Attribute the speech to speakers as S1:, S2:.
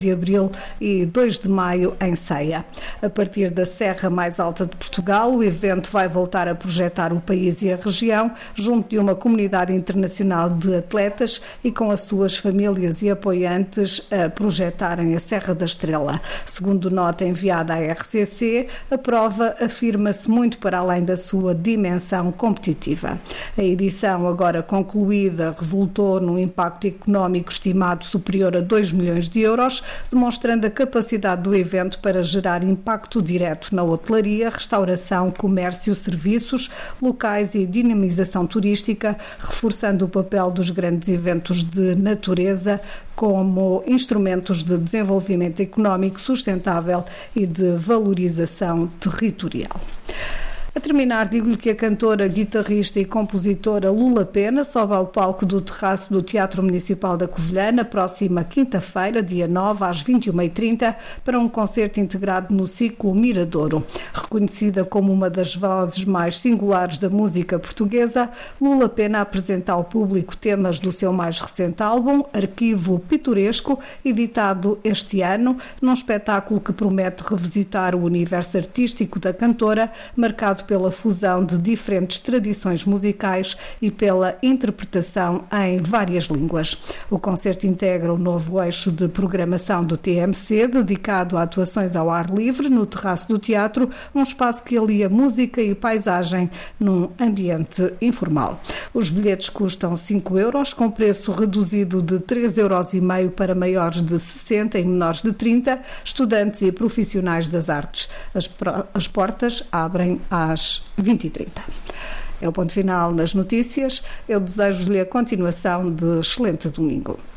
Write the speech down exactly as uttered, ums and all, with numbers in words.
S1: de abril e dois de maio em Ceia. A partir da Serra mais alta de Portugal, o evento vai voltar a projetar o país e a região junto de uma comunidade internacional de atletas e com as suas famílias e apoiantes a projetarem a Serra da Estrela. Segundo nota enviada à R C C, a prova afirma-se muito para além da sua dimensão competitiva. A edição, agora concluída, resultou num impacto económico estimado superior a dois milhões de euros, demonstrando a capacidade do evento para gerar impacto direto na hotelaria, restauração, comércio, serviços, locais e dinamização turística, reforçando o papel dos grandes eventos de natureza como instrumentos de desenvolvimento económico sustentável e de valorização territorial. A terminar, digo-lhe que a cantora, guitarrista e compositora Lula Pena sobe ao palco do terraço do Teatro Municipal da Covilhã na próxima quinta-feira, dia nove, às vinte e uma e trinta, para um concerto integrado no ciclo Miradouro. Reconhecida como uma das vozes mais singulares da música portuguesa, Lula Pena apresenta ao público temas do seu mais recente álbum, Arquivo Pitoresco, editado este ano, num espetáculo que promete revisitar o universo artístico da cantora, marcado pela fusão de diferentes tradições musicais e pela interpretação em várias línguas. O concerto integra o novo eixo de programação do T M C, dedicado a atuações ao ar livre no terraço do teatro, um espaço que alia música e paisagem num ambiente informal. Os bilhetes custam cinco euros, com preço reduzido de três euros e meio para maiores de sessenta e menores de trinta, estudantes e profissionais das artes. As, as portas abrem às às vinte e trinta. É o ponto final nas notícias. Eu desejo-lhe a continuação de excelente domingo.